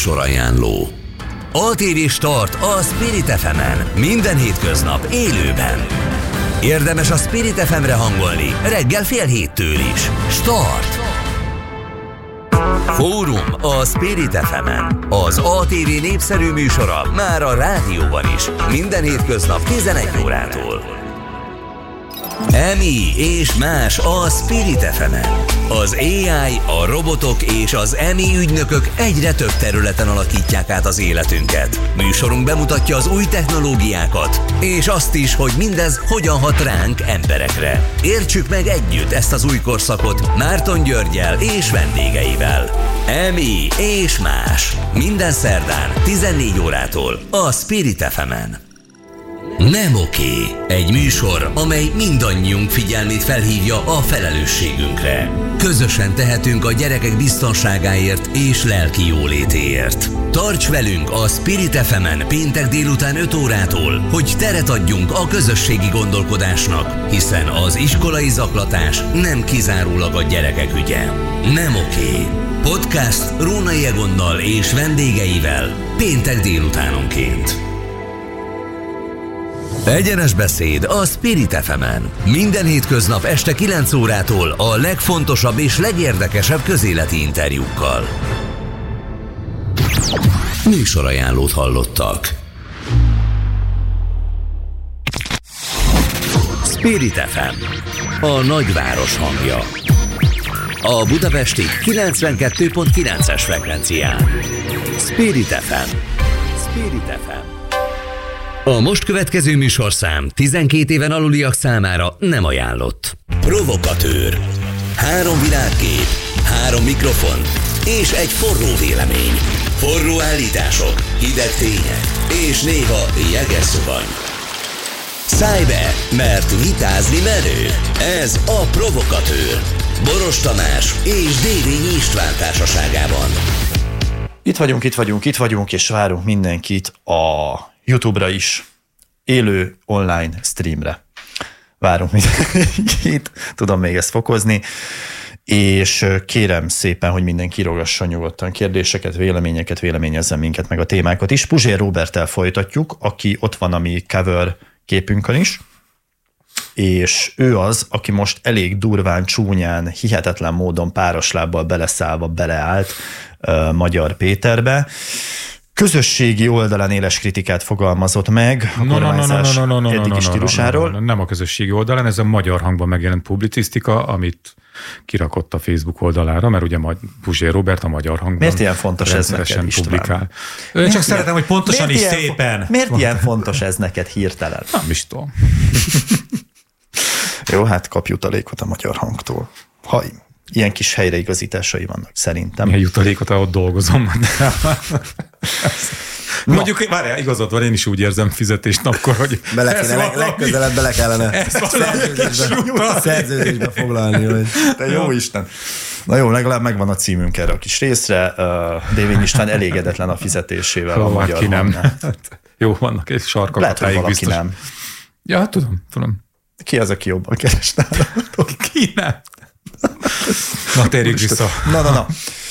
Műsorajánló. ATV Start a Spirit FM-en. Minden hétköznap élőben. Érdemes a Spirit FM-re hangolni reggel 6:30 is. Start! Fórum a Spirit FM-en. Az ATV népszerű műsora már a rádióban is. Minden hétköznap 11 órától. EMI és más a Spirit FM-en. Az AI, a robotok és az EMI ügynökök egyre több területen alakítják át az életünket. Műsorunk bemutatja az új technológiákat, és azt is, hogy mindez hogyan hat ránk emberekre. Értsük meg együtt ezt az új korszakot Márton Györggyel és vendégeivel. EMI és más. Minden szerdán 14 órától a Spirit FM-en. Nem oké. Egy műsor, amely mindannyiunk figyelmét felhívja a felelősségünkre. Közösen tehetünk a gyerekek biztonságáért és lelki jólétéért. Tarts velünk a Spirit FM-en péntek délután 5 órától, hogy teret adjunk a közösségi gondolkodásnak, hiszen az iskolai zaklatás nem kizárólag a gyerekek ügye. Nem oké. Podcast Rónai Egonnal és vendégeivel péntek délutánonként. Egyenes beszéd a Spirit FM-en. Minden hétköznap este 9 órától a legfontosabb és legérdekesebb közéleti interjúkkal. Műsorajánlót hallottak. Spirit FM, a nagyváros hangja. A budapesti 92.9-es frekvencián. Spirit FM. Spirit FM. A most következő műsorszám 12 éven aluliak számára nem ajánlott. Provokatőr. 3 világkép, 3 mikrofon és egy forró vélemény. Forró állítások, hideg tények és néha jeges szuvany. Szállj be, mert vitázni menő. Ez a Provokatőr. Boros Tamás és Dévényi István társaságában. Itt vagyunk, és várunk mindenkit a YouTube-ra is, élő online streamre. Várunk mindenkit, tudom még ezt fokozni, és kérem szépen, hogy mindenki írogasson nyugodtan kérdéseket, véleményeket, véleményezzen minket, meg a témákat is. Puzsér Róberttel folytatjuk, aki ott van a mi cover képünkön is, és ő az, aki most elég durván, csúnyán, hihetetlen módon páros lábbal beleszállva beleállt Magyar Péterbe. Közösségi oldalán éles kritikát fogalmazott meg a kormányzás eddigi stílusáról. Nem a közösségi oldalán, ez a Magyar Hangban megjelent publicisztika, amit kirakott a Facebook oldalára, mert ugye Puzsér Róbert a Magyar Hangban miért ilyen fontos ez neked, István? Csak szeretem, hogy pontosan is szépen. Miért ilyen fontos ez neked hirtelen? Nem is tudom. Jó, hát kapj jutalékot a Magyar Hangtól. Ha ilyen kis helyreigazításai vannak, szerintem. Milyen jutalékot, ott dolgozom. Mondjuk, várjál, igazad van, én is úgy érzem fizetésnapkor, hogy legközelebb bele kellene szerződésbe foglalni. Hogy... Te jó Isten! Na jó, legalább megvan a címünk erre a kis részre. Dévényi István elégedetlen a fizetésével a Magyar Hangnál. Jó, vannak egy sarkakatáig biztos. Nem. Ja, tudom. Ki az, aki jobban keres nálatok? Ki nem? Na, térjük vissza. Na.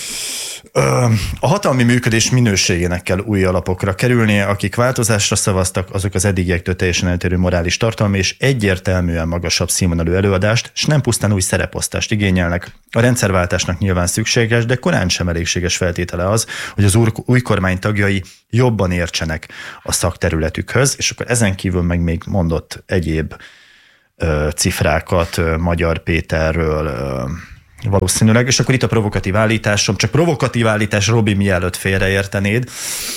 A hatalmi működés minőségének kell új alapokra kerülnie, akik változásra szavaztak, azok az eddigiektől teljesen eltérő morális tartalmi és egyértelműen magasabb színvonalú előadást, és nem pusztán új szereposztást igényelnek. A rendszerváltásnak nyilván szükséges, de korán sem elégséges feltétele az, hogy az új kormány tagjai jobban értsenek a szakterületükhöz, és akkor ezen kívül meg még mondott egyéb cifrákat Magyar Péterről valószínűleg, és akkor itt a provokatív állításom, csak provokatív állítás, Robi, mielőtt félreértenéd.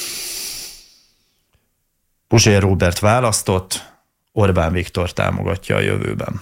Puzsér Róbert választott, Orbán Viktor támogatja a jövőben.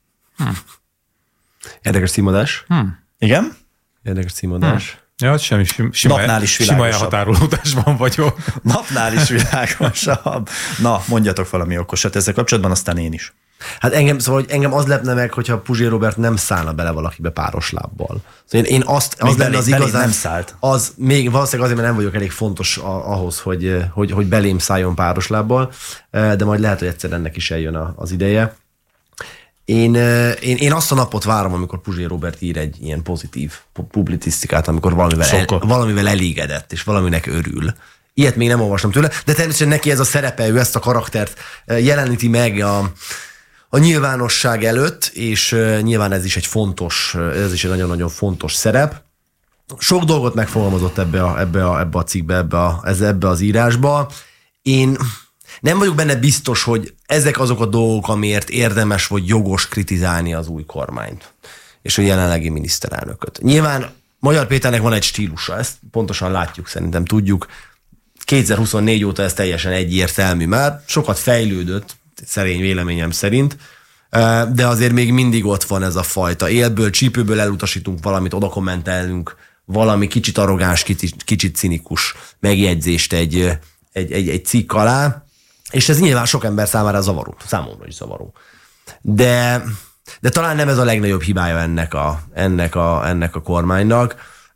Érdekes címadás. Igen? Érdekes címadás. Ja, semmi, Napnál is sima elhatárolódásban vagyok. Napnál is világosabb. Na, mondjatok valami okosat ezzel kapcsolatban, aztán én is. Hát engem az lepne meg, hogyha Puzsér Róbert nem szállna bele valakibe páros lábbal. Szóval én az lenne az igazán, nem szállt. Az még valószínűleg azért, mert nem vagyok elég fontos ahhoz, hogy belém szálljon páros lábbal, de majd lehet, hogy egyszer ennek is eljön az ideje. Én azt a napot várom, amikor Puzsér Róbert ír egy ilyen pozitív publicisztikát, amikor valamivel elégedett, és valaminek örül. Ilyet még nem olvastam tőle, de természetesen neki ez a szerepe, ő ezt a karaktert jeleníti meg a nyilvánosság előtt, és nyilván ez is egy nagyon-nagyon fontos szerep. Sok dolgot megfogalmazott ebbe a cikkbe, ebbe az írásba. Én nem vagyok benne biztos, hogy ezek azok a dolgok, amiért érdemes vagy jogos kritizálni az új kormányt, és a jelenlegi miniszterelnököt. Nyilván Magyar Péternek van egy stílusa, ezt pontosan látjuk, szerintem tudjuk. 2024 óta ez teljesen egyértelmű már, sokat fejlődött, szerény véleményem szerint, de azért még mindig ott van ez a fajta élből, csípőből elutasítunk valamit, oda kommentelünk valami kicsit arrogáns, kicsit cinikus megjegyzést egy cikk alá, és ez nyilván sok ember számára zavaró, számomra is zavaró. De talán nem ez a legnagyobb hibája ennek a kormánynak.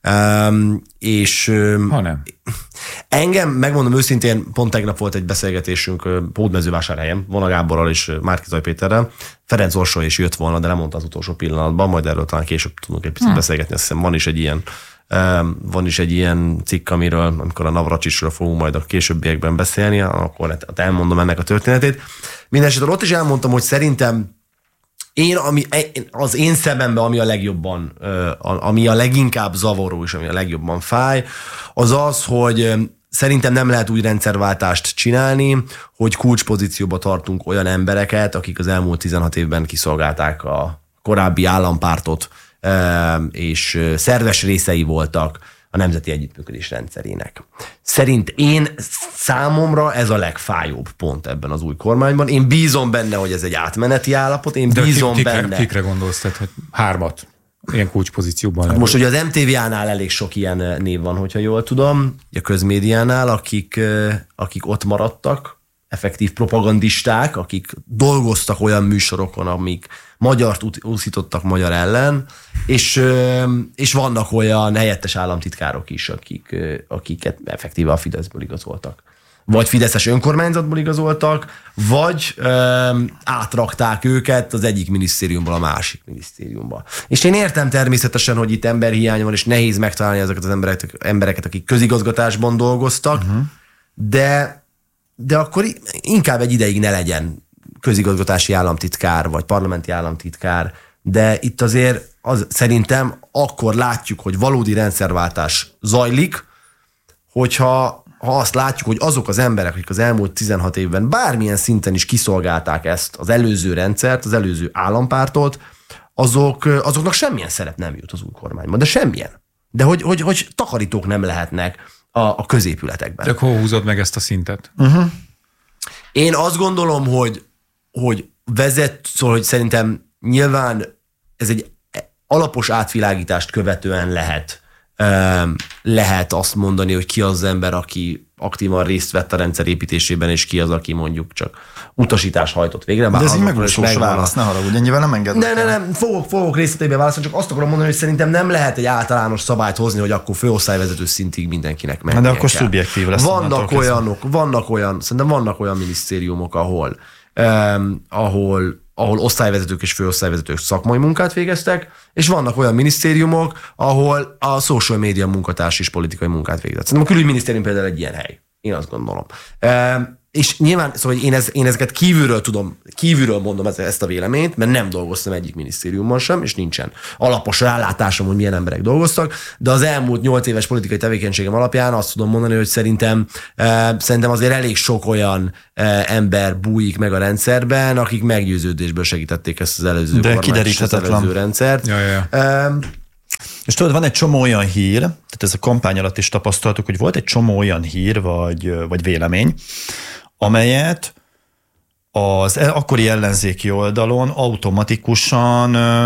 Hanem. Engem, megmondom őszintén, pont tegnap volt egy beszélgetésünk Hódmezővásárhelyen, Vona Gáborral és Márki-Zay Péterrel. Ferenc Orsoly is jött volna, de nem mondta az utolsó pillanatban, majd erről talán később tudunk egy picit beszélgetni. Azt hiszem van is egy ilyen cikk, amikor a Navracsicsről fogunk majd a későbbiekben beszélni, akkor elmondom ennek a történetét. Mindenesetre ott is elmondtam, hogy szerintem az én szememben, ami a leginkább zavaró és ami a legjobban fáj, az, hogy szerintem nem lehet új rendszerváltást csinálni, hogy kulcspozícióba tartunk olyan embereket, akik az elmúlt 16 évben kiszolgálták a korábbi állampártot, és szerves részei voltak a nemzeti együttműködés rendszerének. Számomra ez a legfájóbb pont ebben az új kormányban. Én bízom benne, hogy ez egy átmeneti állapot. Én bízom benne. Kikre gondolsz, tehát, hogy 3 ilyen kulcspozícióban? Hát most ugye az MTV-nál elég sok ilyen név van, hogyha jól tudom, a közmédiánál, akik ott maradtak, effektív propagandisták, akik dolgoztak olyan műsorokon, amik magyart úszítottak magyar ellen, és vannak olyan helyettes államtitkárok is, akiket effektíve a Fideszből igazoltak. Vagy fideszes önkormányzatból igazoltak, vagy átrakták őket az egyik minisztériumból a másik minisztériumba. És én értem természetesen, hogy itt emberhiány van, és nehéz megtalálni ezeket az embereket, akik közigazgatásban dolgoztak, de akkor inkább egy ideig ne legyen közigazgatási államtitkár, vagy parlamenti államtitkár, de itt azért szerintem akkor látjuk, hogy valódi rendszerváltás zajlik, hogyha azt látjuk, hogy azok az emberek, akik az elmúlt 16 évben bármilyen szinten is kiszolgálták ezt az előző rendszert, az előző állampártot, azoknak semmilyen szerep nem jut az új kormányban, de semmilyen. De hogy takarítók nem lehetnek a középületekben. De hol húzod meg ezt a szintet? Én azt gondolom, hogy szóval, hogy szerintem nyilván ez egy alapos átvilágítást követően lehet azt mondani, hogy ki az ember, aki aktívan részt vett a rendszer építésében, és ki az, aki mondjuk csak utasítás hajtott végre. De ez így megvalósós válasz, ne haragudj, ennyivel nem engedlek. Nem, fogok részletében válaszolni, csak azt akarom mondani, hogy szerintem nem lehet egy általános szabályt hozni, hogy akkor főosztályvezető szintig mindenkinek mennie de akkor szubjektív lesz. Vannak olyan minisztériumok, ahol osztályvezetők és főosztályvezetők szakmai munkát végeztek, és vannak olyan minisztériumok, ahol a social media munkatárs is politikai munkát végzett. Szerintem a külügyminisztérium például egy ilyen hely. Én azt gondolom. És nyilván, szóval én ezeket kívülről mondom ezt a véleményt, mert nem dolgoztam egyik minisztériumban sem, és nincsen alapos rálátásom, hogy milyen emberek dolgoztak, de az elmúlt 8 éves politikai tevékenységem alapján azt tudom mondani, hogy szerintem azért elég sok olyan ember bújik meg a rendszerben, akik meggyőződésből segítették ezt az előző kormányt, az előző rendszert. És tudod, van egy csomó olyan hír, tehát ez a kampány alatt is tapasztaltuk, hogy volt egy csomó olyan hír, vagy vélemény, amelyet az akkori ellenzéki oldalon automatikusan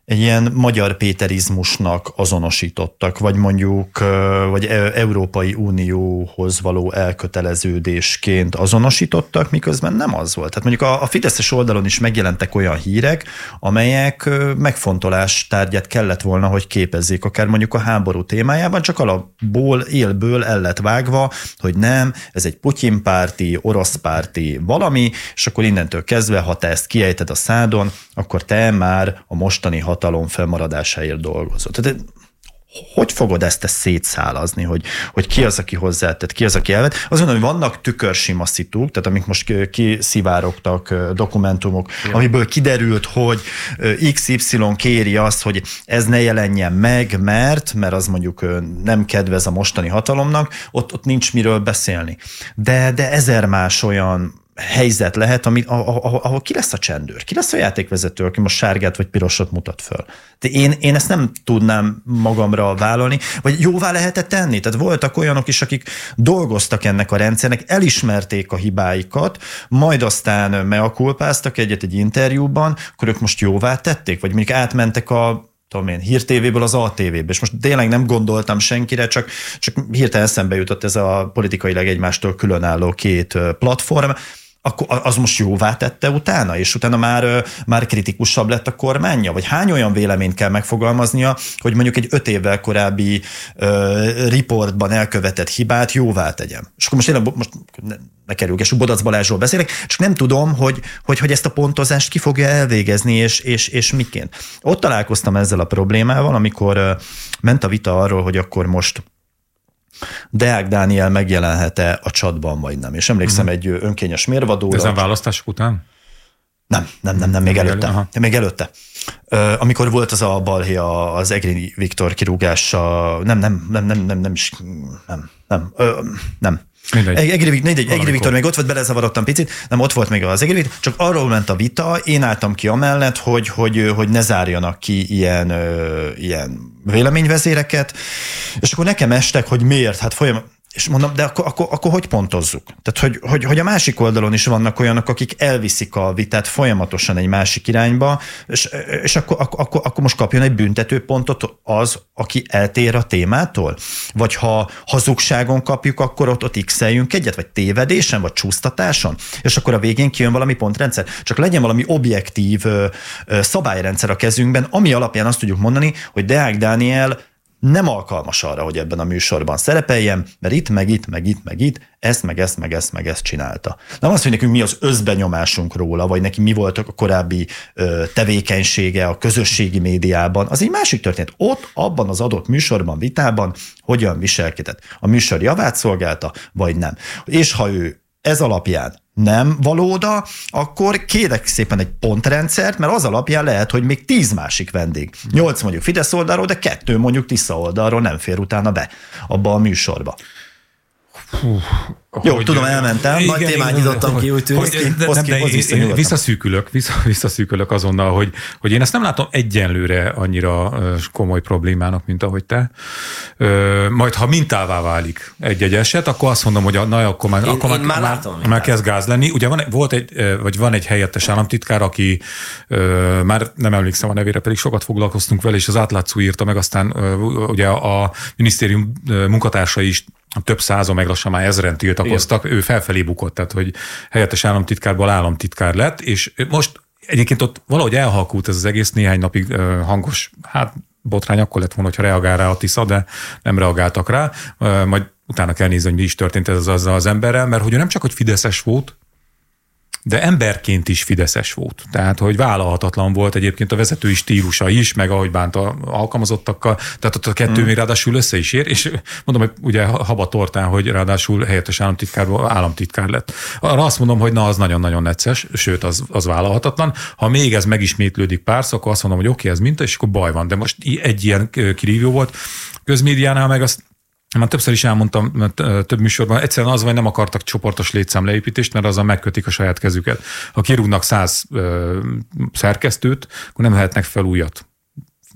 egy ilyen magyar péterizmusnak azonosítottak, vagy mondjuk vagy Európai Unióhoz való elköteleződésként azonosítottak, miközben nem az volt. Tehát mondjuk a fideszes oldalon is megjelentek olyan hírek, amelyek megfontolás tárgyát kellett volna, hogy képezzék, akár mondjuk a háború témájában, csak alapból, élből el lett vágva, hogy nem, ez egy Putyin-párti, orosz-párti valami, és akkor innentől kezdve, ha te ezt kiejted a szádon, akkor te már a mostani hatalom fennmaradásáért dolgozol. Tehát hogy fogod ezt szétszálazni, hogy ki az, aki hozzátett, ki az, aki elvett? Azt mondom, hogy vannak tükörsimaszítók, tehát amik most kiszivárogtak dokumentumok, amiből kiderült, hogy XY kéri azt, hogy ez ne jelenjen meg, mert az mondjuk nem kedvez a mostani hatalomnak, ott nincs miről beszélni. De ezer más olyan helyzet lehet, ahol ki lesz a csendőr, ki lesz a játékvezető, aki most sárgát vagy pirosat mutat föl. De én ezt nem tudnám magamra vállalni, vagy jóvá lehetett tenni. Tehát voltak olyanok is, akik dolgoztak ennek a rendszernek, elismerték a hibáikat, majd aztán meakulpáztak egyet egy interjúban, akkor ők most jóvá tették, vagy mondjuk átmentek Hír TV-ből az ATV-be, és most tényleg nem gondoltam senkire, csak hirtelen eszembe jutott ez a politikailag egymástól különálló két platform, akkor az most jóvá tette utána, és utána már kritikusabb lett a kormánya? Vagy hány olyan véleményt kell megfogalmaznia, hogy mondjuk egy 5 évvel korábbi riportban elkövetett hibát jóvá tegyem? És akkor most tényleg ne kerülgessük, Bodac Balázsról beszélek, csak nem tudom, hogy ezt a pontozást ki fogja elvégezni, és miként. Ott találkoztam ezzel a problémával, amikor ment a vita arról, hogy akkor most Deák Dániel megjelenhet-e a chatban, vagy nem. És emlékszem egy önkényes mérvadóra. Ez nem választások után? Nem, még előtte. Még előtte. Amikor volt az a balhé az Egri Viktor kirúgása, nem. Egri Viktor még ott volt, belezavarodtam picit, nem, ott volt még az Egri Viktor, csak arról ment a vita, én álltam ki amellett, hogy ne zárjanak ki ilyen véleményvezéreket, és akkor nekem estek, hogy miért, hát és mondom, de akkor hogy pontozzuk? Tehát, hogy a másik oldalon is vannak olyanok, akik elviszik a vitát folyamatosan egy másik irányba, és akkor most kapjon egy büntetőpontot az, aki eltér a témától? Vagy ha hazugságon kapjuk, akkor ott x-eljünk egyet, vagy tévedésen, vagy csúsztatáson, és akkor a végén kijön valami pontrendszer. Csak legyen valami objektív szabályrendszer a kezünkben, ami alapján azt tudjuk mondani, hogy Deák Dániel nem alkalmas arra, hogy ebben a műsorban szerepeljen, mert itt, ezt csinálta. Nem azt, hogy nekünk mi az összbenyomásunk róla, vagy neki mi volt a korábbi tevékenysége a közösségi médiában, az egy másik történet. Ott, abban az adott műsorban, vitában hogyan viselkedett. A műsor javát szolgálta, vagy nem. És ha ő ez alapján nem valóda, akkor kérek szépen egy pontrendszert, mert az alapján lehet, hogy még 10 másik vendég. 8 mondjuk Fidesz oldalról, de 2 mondjuk Tisza oldalról nem fér utána be abba a műsorba. Jó, tudom, elmentem, nagy témát nyitottam ki, úgy tűnik. Visszaszűkülök azonnal, hogy én ezt nem látom egyenlőre annyira komoly problémának, mint ahogy te. Majd, ha mintává válik egy eset, akkor azt mondom, hogy akkor már kezd gáz lenni. Ugye van egy helyettes államtitkár, aki már nem emlékszem a nevére, pedig sokat foglalkoztunk vele, és az átlátszó írta meg, aztán ugye a minisztérium munkatársai is több százan, meg lassan már 1000-en tiltakoztak, ő felfelé bukott, tehát hogy helyettes államtitkárból államtitkár lett, és most egyébként ott valahogy elhalkult ez az egész, néhány napig hangos, botrány akkor lett volna, hogyha reagál rá a Tisza, de nem reagáltak rá, majd utána kell nézni, hogy mi is történt ez az emberrel, mert hogy ő nem csak, hogy fideszes volt, de emberként is fideszes volt. Tehát, hogy vállalhatatlan volt egyébként a vezetői stílusa is, meg ahogy bánt a alkalmazottakkal, tehát ott a kettő még ráadásul össze is ér, és mondom, hogy ugye haba tortán, hogy ráadásul helyettes államtitkárból államtitkár lett. Arra azt mondom, hogy az nagyon-nagyon necces, sőt, az vállalhatatlan. Ha még ez megismétlődik párszor, akkor azt mondom, hogy oké, ez minta, és akkor baj van. De most egy ilyen kirívó volt közmédiánál, meg azt már többször is elmondtam több műsorban, egyszerűen az, hogy nem akartak csoportos létszámleépítést, mert azzal megkötik a saját kezüket. Ha kirúgnak 100 szerkesztőt, akkor nem lehetnek fel újat.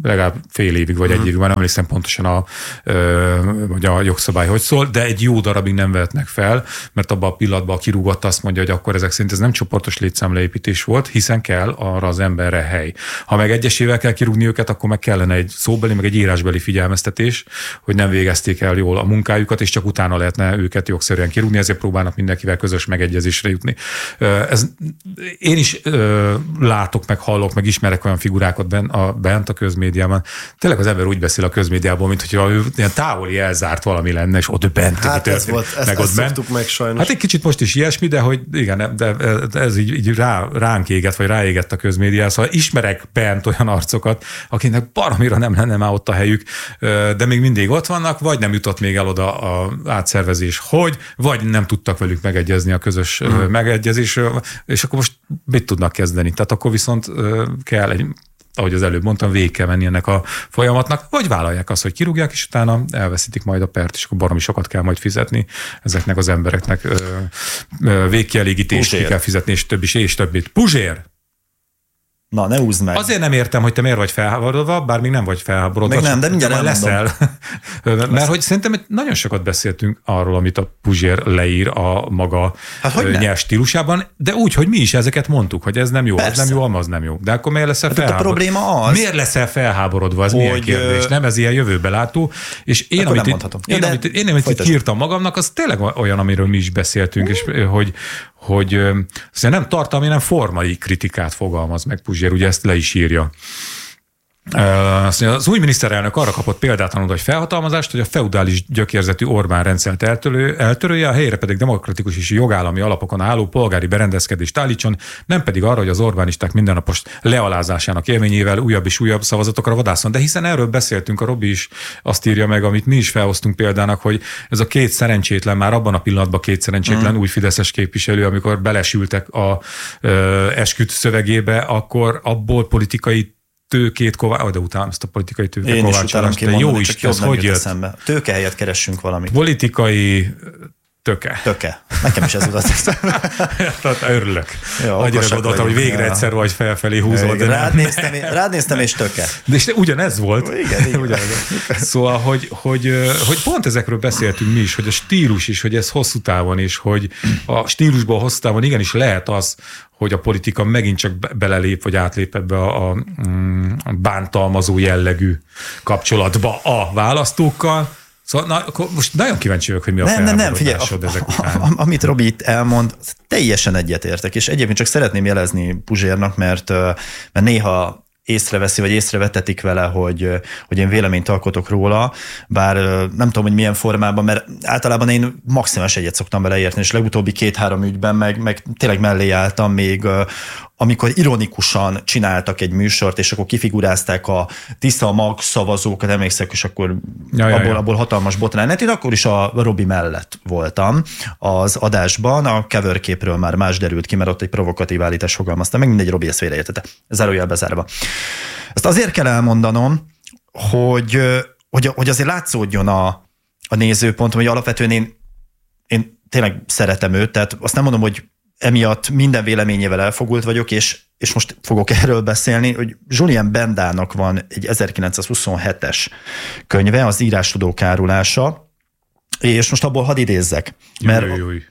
legalább fél évig vagy egy évig, már nem emlékszem pontosan a jogszabály hogy szól, de egy jó darabig nem vehetnek fel, mert abban a pillanatban a kirúgott azt mondja, hogy akkor ezek szerint ez nem csoportos létszámleépítés volt, hiszen kell arra az emberre hely. Ha meg egyesével kell kirúgni őket, akkor meg kellene egy szóbeli, meg egy írásbeli figyelmeztetés, hogy nem végezték el jól a munkájukat, és csak utána lehetne őket jogszerűen kirúgni, ezért próbálnak mindenkivel közös megegyezésre jutni. Én is látok, meg hallok, meg ismerek olyan figurákat bent a közmédiában. Tényleg az ember úgy beszél a közmédiában, mint hogyha ő ilyen távoli elzárt valami lenne, és ott bent. Hát ez volt, ezt szoktuk meg sajnos. Hát egy kicsit most is ilyesmi, de hogy igen, de ez így ránk égett, vagy ráégett a közmédiá. Szóval ismerek bent olyan arcokat, akinek baromira nem lenne már ott a helyük, de még mindig ott vannak, vagy nem jutott még el oda a átszervezés, vagy nem tudtak velük megegyezni a közös megegyezésről, és akkor most mit tudnak kezdeni? Tehát akkor viszont kell ahogy az előbb mondtam, végig kell menni ennek a folyamatnak, vagy vállalják azt, hogy kirúgják, és utána elveszítik majd a pert, és akkor baromi sokat kell majd fizetni ezeknek az embereknek. Végkielégítést ki kell fizetni, és többit. Puzsér! Na, ne húzd meg. Azért nem értem, hogy te miért vagy felháborodva, bár még nem vagy felháborodva. Még nem, de mindjárt leszel. Mert hogy szerintem nagyon sokat beszéltünk arról, amit a Puzsér leír a maga nyelv stílusában, de úgy, hogy mi is ezeket mondtuk, hogy ez nem jó, ez nem jó, az nem jó. De akkor miért leszel felháborodva? A probléma az. Miért leszel felháborodva? Ez milyen kérdés? Nem, ez ilyen jövőbe látó. És én, amit itt írtam magamnak, az tényleg olyan, amiről mi is beszéltünk, és hogy nem tartalmi, hanem formai kritikát fogalmaz meg Puzsér, ugye ezt le is írja. Az új miniszterelnök arra kapott példátlanul nagy felhatalmazást, hogy a feudális gyökérzetű Orbán rendszert eltörölje, a helyére pedig demokratikus és jogállami alapokon álló polgári berendezkedést állítson, nem pedig arra, hogy az Orbánisták mindennapos lealázásának élményével újabb és újabb szavazatokra vadászon. De hiszen erről beszéltünk, a Robi is azt írja meg, amit mi is felhoztunk példának, hogy ez a két szerencsétlen, már abban a pillanatban két szerencsétlen új fideszes képviselő, amikor belesültek a esküt szövegébe, akkor abból politikai tőkét de utána ezt a politikai tőke kovácsolást. Jó is, ez hogy jött? Eszembe. Tőke helyett keressünk valamit. Politikai Töke. Nekem is ez jutott eszembe. Örülök. Annyira gondoltam, hogy végre egyszer vagy felfelé húzol. Rád néztem, és töke. De és ugyanez volt. Igen. Ugyanez. Szóval, hogy pont ezekről beszéltünk mi is, hogy a stílus is, hogy ez hosszú távon is, hogy a stílusból hosszú távon igenis lehet az, hogy a politika megint csak belelép, vagy átlép ebbe a bántalmazó jellegű kapcsolatba a választókkal. Szóval most nagyon kíváncsi vagyok, hogy mi a felháborodásod ezek után. Amit Robi itt elmond, teljesen egyetértek, és egyébként csak szeretném jelezni Puzsérnak, mert néha észreveszi, vagy észrevetetik vele, hogy én véleményt alkotok róla, bár nem tudom, hogy milyen formában, mert általában én maximális egyet szoktam vele érteni, és legutóbbi 2-3 ügyben meg tényleg mellé álltam még, amikor ironikusan csináltak egy műsort, és akkor kifigurázták a Tisza Mag szavazókat, emlékszek, és akkor abból hatalmas botrány lett. Én akkor is a Robi mellett voltam az adásban, a coverképről már más derült ki, mert ott egy provokatív állítás fogalmazta, meg mindegy, Robi ezt félreértette. Zárójel bezárva. Ezt azért kell elmondanom, hogy azért látszódjon a nézőpont, hogy alapvetően én tényleg szeretem őt, tehát azt nem mondom, hogy emiatt minden véleményével elfogult vagyok, és most fogok erről beszélni, hogy Julien Bendának van egy 1927-es könyve, az Írástudók árulása, és most abból hadd idézzek. Mert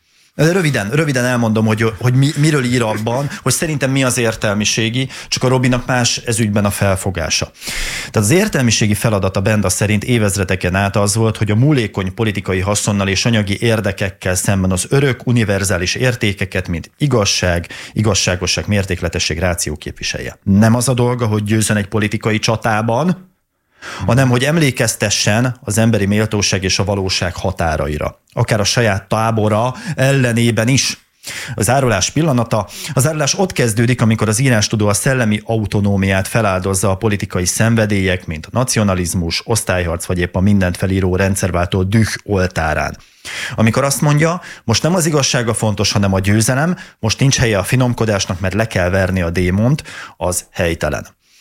Röviden elmondom, hogy miről ír abban, hogy szerintem mi az értelmiségi, csak a Robinak más ezügyben a felfogása. Tehát az értelmiségi feladata Benda szerint évezredeken át az volt, hogy a múlékony politikai haszonnal és anyagi érdekekkel szemben az örök, univerzális értékeket, mint igazság, igazságosság, mértékletesség, ráció képviselje. Nem az a dolga, hogy győzön egy politikai csatában, hanem hogy emlékeztessen az emberi méltóság és a valóság határaira. Akár a saját tábora ellenében is. Az árulás pillanata. Az árulás ott kezdődik, amikor az írástudó a szellemi autonómiát feláldozza a politikai szenvedélyek, mint a nacionalizmus, osztályharc vagy épp a mindent felíró rendszerváltó düh oltárán. Amikor azt mondja, most nem az igazsága fontos, hanem a győzelem, most nincs helye a finomkodásnak, mert le kell verni a démont, az helytelen.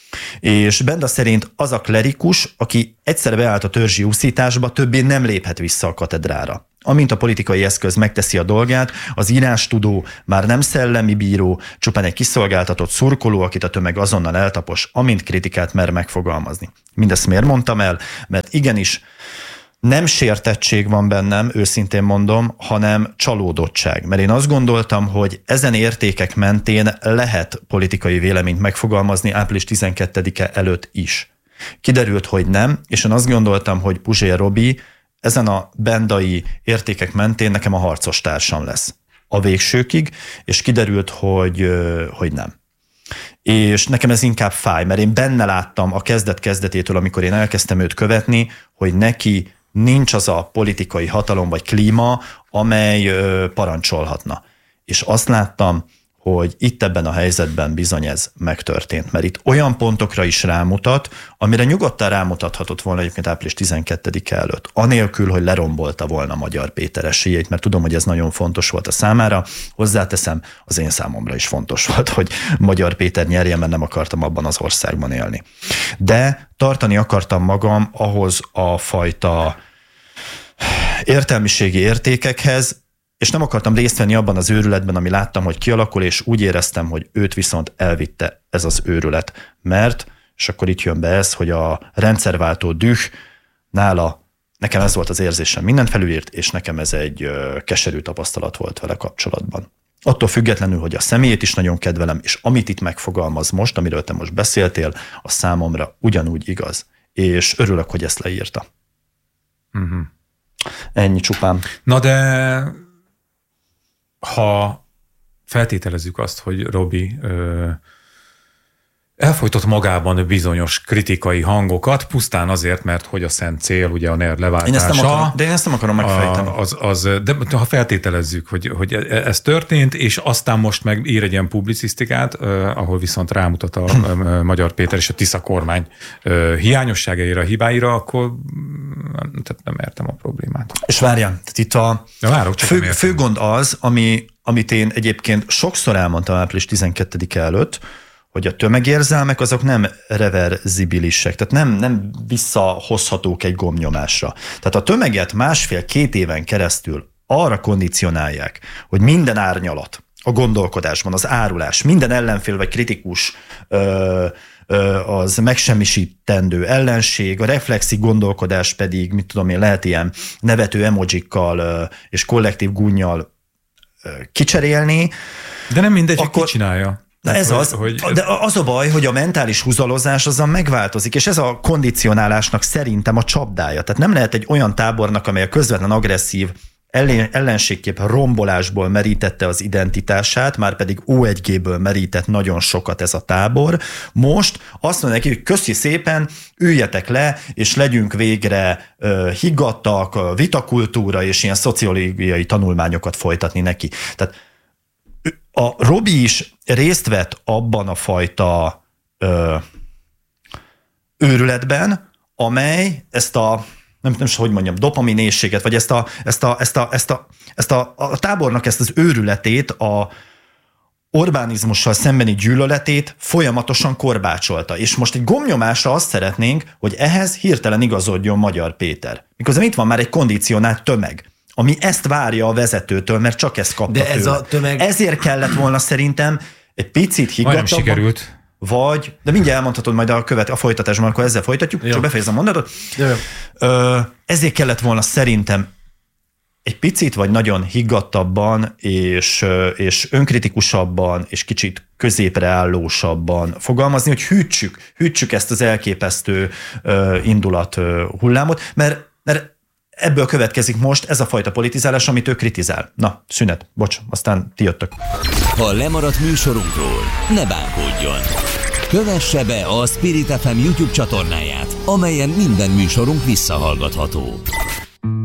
És Benda szerint az a klerikus, aki egyszer beállt a törzsi úszításba, többé nem léphet vissza a katedrára. Amint a politikai eszköz megteszi a dolgát, az írástudó már nem szellemi bíró, csupán egy kiszolgáltatott szurkoló, akit a tömeg azonnal eltapos, amint kritikát mer megfogalmazni. Mindezt miért mondtam el? Mert igenis nem sértettség van bennem, őszintén mondom, hanem csalódottság. Mert én azt gondoltam, hogy ezen értékek mentén lehet politikai véleményt megfogalmazni április 12-e előtt is. Kiderült, hogy nem, és én azt gondoltam, hogy Puzsér Robi ezen a bendai értékek mentén nekem a harcos társam lesz a végsőkig, és kiderült, hogy nem. És nekem ez inkább fáj, mert én benne láttam a kezdet-kezdetétől, amikor én elkezdtem őt követni, hogy neki nincs az a politikai hatalom vagy klíma, amely parancsolhatna. És azt láttam, hogy itt ebben a helyzetben bizony ez megtörtént, mert itt olyan pontokra is rámutat, amire nyugodtan rámutathatott volna egyébként április 12-e előtt, anélkül, hogy lerombolta volna Magyar Péter esélyét, mert tudom, hogy ez nagyon fontos volt a számára. Hozzáteszem, az én számomra is fontos volt, hogy Magyar Péter nyerjen, mert nem akartam abban az országban élni. De tartani akartam magam ahhoz a fajta értelmiségi értékekhez, és nem akartam részt venni abban az őrületben, ami láttam, hogy kialakul, és úgy éreztem, hogy őt viszont elvitte ez az őrület. Mert, és akkor itt jön be ez, hogy a rendszerváltó düh nála, nekem ez volt az érzésem, mindent felülírt, és nekem ez egy keserű tapasztalat volt vele kapcsolatban. Attól függetlenül, hogy a személyét is nagyon kedvelem, és amit itt megfogalmaz most, amiről te most beszéltél, a számomra ugyanúgy igaz. És örülök, hogy ezt leírta. Uh-huh. Ennyi csupán. Na de ha feltételezzük azt, hogy Robi elfojtott magában bizonyos kritikai hangokat, pusztán azért, mert hogy a szent cél, ugye a NER leváltása. Én ezt nem akarom megfejteni. De ha feltételezzük, hogy ez történt, és aztán most meg ír egy ilyen publicisztikát, ahol viszont rámutat a Magyar Péter és a Tisza kormány hiányosságaira, hibáira, akkor tehát nem értem a problémát. És várjál, itt a fő gond az, amit én egyébként sokszor elmondtam április 12-e előtt, hogy a tömegérzelmek azok nem reverzibilisek, tehát nem visszahozhatók egy gombnyomásra. Tehát a tömeget 1,5-2 éven keresztül arra kondicionálják, hogy minden árnyalat a gondolkodásban, az árulás, minden ellenfél vagy kritikus az megsemmisítendő ellenség, a reflexi gondolkodás pedig, mit tudom én, lehet ilyen nevető emojikkal és kollektív gúnnyal kicserélni. De nem mindegy, hogy ki csinálja. De ez az, de az a baj, hogy a mentális húzalozás azzal megváltozik, és ez a kondicionálásnak szerintem a csapdája. Tehát nem lehet egy olyan tábornak, amely a közvetlen agresszív ellenségkép rombolásból merítette az identitását, már pedig O1G-ből merített nagyon sokat ez a tábor. Most azt mondja neki, hogy köszi szépen, üljetek le, és legyünk végre higgadtak, vitakultúra és ilyen szociológiai tanulmányokat folytatni neki. Tehát a Robi is részt vett abban a fajta őrületben, amely ezt a nem hogy mondjam, dopaminészséget, vagy ezt a tábornak ezt az őrületét, a Orbánizmussal szembeni gyűlöletét folyamatosan korbácsolta. És most egy gombnyomásra azt szeretnénk, hogy ehhez hirtelen igazodjon Magyar Péter. Miközben itt van már egy kondicionált tömeg, ami ezt várja a vezetőtől, mert csak ezt kapta de ez a tömeg... Ezért kellett volna szerintem egy picit higgadtabban. Majdnem sikerült. De mindjárt elmondhatod majd a folytatásban, akkor ezzel folytatjuk, csak befejezem a mondatot. Ezért kellett volna szerintem egy picit vagy nagyon higgadtabban és önkritikusabban és kicsit középre állósabban fogalmazni, hogy hűtsük ezt az elképesztő indulat hullámot, mert ebből következik most ez a fajta politizálás, amit ő kritizál. Na, szünet, bocs, aztán ti jöttök. Ha lemaradt műsorunkról, ne bánkodjon. Kövesse be a Spirit FM YouTube csatornáját, amelyen minden műsorunk visszahallgatható.